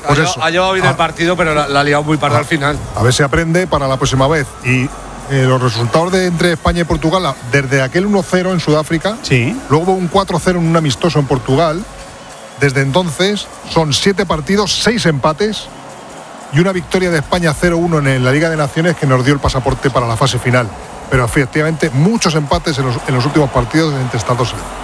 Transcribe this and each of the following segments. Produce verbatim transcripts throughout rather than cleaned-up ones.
Pues ha, eso. ha llevado bien Ah. el partido, pero la, la ha liado muy parda Ah. al final. A ver si aprende para la próxima vez. Y eh, los resultados de entre España y Portugal, desde aquel uno cero en Sudáfrica, Sí. luego hubo un cuatro cero en un amistoso en Portugal. Desde entonces son siete partidos, seis empates y una victoria de España cero uno en la Liga de Naciones que nos dio el pasaporte para la fase final. Pero efectivamente muchos empates en los, en los últimos partidos entre estas dos selecciones.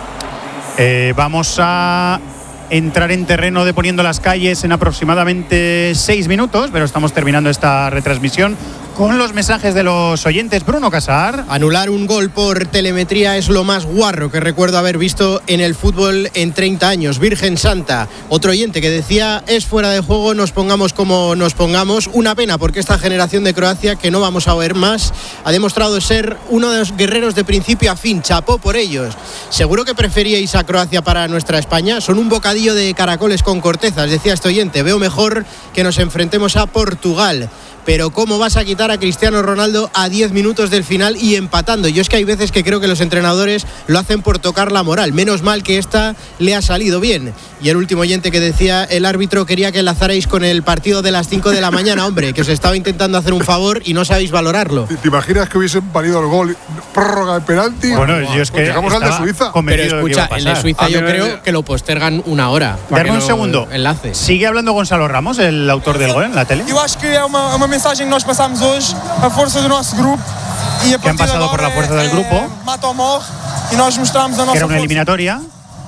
Eh, vamos a entrar en terreno de Poniendo las Calles en aproximadamente seis minutos, pero estamos terminando esta retransmisión con los mensajes de los oyentes. Bruno Casar. Anular un gol por telemetría es lo más guarro que recuerdo haber visto en el fútbol en treinta años. Virgen Santa. Otro oyente que decía, es fuera de juego, nos pongamos como nos pongamos. Una pena porque esta generación de Croacia, que no vamos a ver más, ha demostrado ser uno de los guerreros de principio a fin. Chapó por ellos. ¿Seguro que preferíais a Croacia para nuestra España? Son un bocadillo de caracoles con cortezas, decía este oyente. Veo mejor que nos enfrentemos a Portugal. Pero ¿cómo vas a quitar a Cristiano Ronaldo a diez minutos del final y empatando? Yo es que hay veces que creo que los entrenadores lo hacen por tocar la moral. Menos mal que esta le ha salido bien. Y el último oyente que decía, el árbitro quería que enlazarais con el partido de las cinco de la mañana, hombre, que os estaba intentando hacer un favor y no sabéis valorarlo. ¿Te, te imaginas que hubiesen valido el gol, prórroga de penalti? Bueno, yo es que llegamos al de Suiza. Pero escucha, el de Suiza yo creo que lo postergan una hora. Darme un segundo. Enlace. Sigue hablando Gonzalo Ramos, el autor del gol en la tele. Eu acho que é uma, uma mensagem que nós passamos hoje, a força do nosso grupo e a Que han partir de pasado por la agora fuerza del é, grupo. é mata ou morre e nós mostramos a Que nossa era una força. eliminatoria.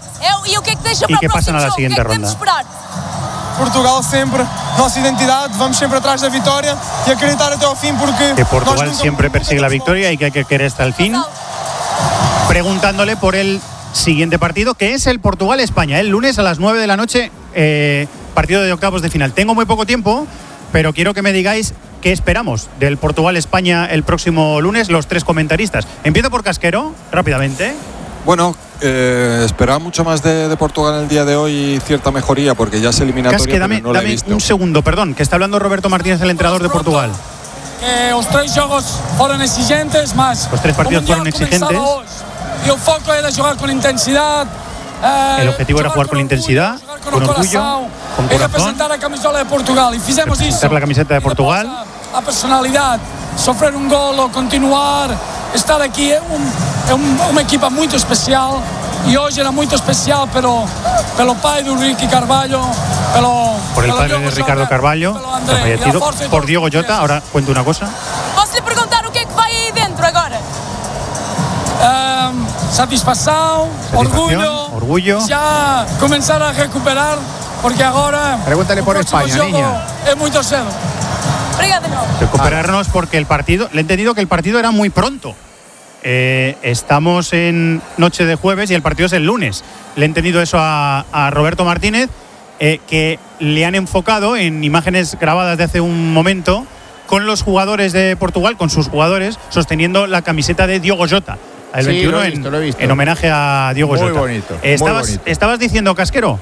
E o que é que deixa E para que o pasan próximo a la jogo? O que siguiente é que temos de ronda. esperar? Portugal sempre, nossa identidade, vamos sempre atrás da vitória e acreditar até ao fim porque Que nós Portugal nunca- siempre nunca persigue la temos victoria y que hay que querer hasta el fin. Preguntándole por el siguiente partido, que es el Portugal-España, el lunes a las nueve de la noche, eh, partido de octavos de final. Tengo muy poco tiempo, pero quiero que me digáis qué esperamos del Portugal-España el próximo lunes, los tres comentaristas. Empiezo por Casquero, rápidamente. Bueno, eh, esperaba mucho más de, de Portugal en el día de hoy y cierta mejoría porque ya es eliminatoria, Casque, pero dame, no la he dame visto. un segundo, perdón, que está hablando Roberto Martínez, el entrenador de Portugal. Eh, os três jogos foram exigentes, mas Los tres partidos o Mundial fueron exigentes. começava hoje. E o foco era jogar con intensidad. El objetivo era jugar con intensidad, con orgullo, con e corazón, representar a camisola de Portugal. E fizemos isso. representar la camiseta de Portugal. A, a personalidade, sofrer um golo, continuar, estar aqui é, um, é um, uma equipa muito especial. E hoje era muito especial pelo, pelo pai do Ricky Carvalho, pelo, Por el pelo padre Diogo de Ricardo Jota, Carvalho, pelo que ha André, e a fallecido, força de por todos Diogo os Jota. portugueses. Ahora cuento una cosa. Posso lhe perguntar o que é que vai aí dentro agora? Um, satisfação, orgulho, orgullo. já começar a recuperar, porque agora Pregúntale o por próximo España, jogo niña. é muito cedo. Obrigada, de novo. Recuperarnos porque el partido, le he entendido que el partido era muy pronto. Eh, estamos en noche de jueves y el partido es el lunes. Le he entendido eso a, a Roberto Martínez, eh, que le han enfocado en imágenes grabadas de hace un momento con los jugadores de Portugal, con sus jugadores, sosteniendo la camiseta de Diogo Jota. El Sí, veintiuno lo he visto, en, lo he visto. en homenaje a Diogo Muy Jota. bonito, muy Estabas, bonito. estabas diciendo, Casquero.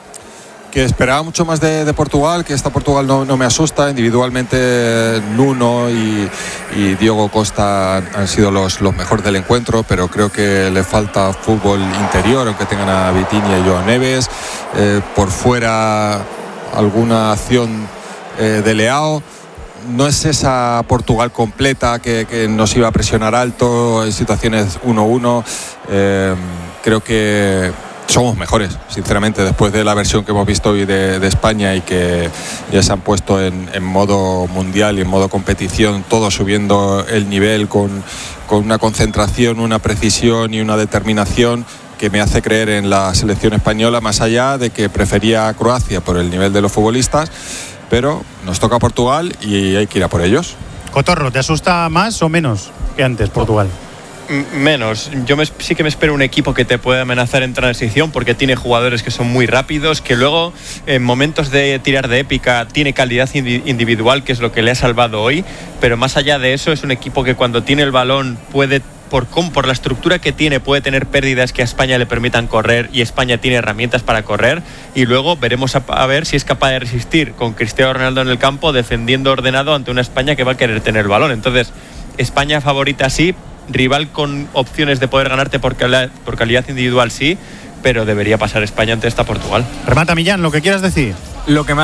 Que esperaba mucho más de, de Portugal, que esta Portugal no, no me asusta. Individualmente Nuno y, y Diogo Costa han sido los, los mejores del encuentro, pero creo que le falta fútbol interior, aunque tengan a Vitinha y Joao Neves. Eh, por fuera alguna acción eh, de Leao. No es esa Portugal completa que, que nos iba a presionar alto en situaciones uno uno. Eh, creo que somos mejores, sinceramente, después de la versión que hemos visto hoy de, de España y que ya se han puesto en, en modo mundial y en modo competición, todos subiendo el nivel con, con una concentración, una precisión y una determinación que me hace creer en la selección española, más allá de que prefería a Croacia por el nivel de los futbolistas, pero nos toca Portugal y hay que ir a por ellos. Cotorro, ¿te asusta más o menos que antes Portugal? Menos. Yo me, sí que me espero un equipo que te pueda amenazar en transición porque tiene jugadores que son muy rápidos, que luego en momentos de tirar de épica tiene calidad individual, que es lo que le ha salvado hoy, pero más allá de eso es un equipo que cuando tiene el balón puede, por, por la estructura que tiene, puede tener pérdidas que a España le permitan correr, y España tiene herramientas para correr, y luego veremos a, a ver si es capaz de resistir con Cristiano Ronaldo en el campo defendiendo ordenado ante una España que va a querer tener el balón. Entonces, España favorita sí, rival con opciones de poder ganarte por calidad, por calidad individual sí, pero debería pasar España ante esta Portugal. Remata, Millán, lo que quieras decir. Lo que me